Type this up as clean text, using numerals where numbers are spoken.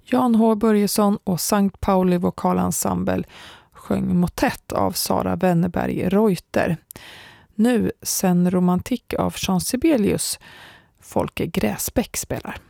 Jan H. Börjesson och Sankt Pauli vokalensemble sjöng Motett av Sara Wennerberg Reuter. Nu Sen romantik av Jean Sibelius. Folke Gräsbäck spelar.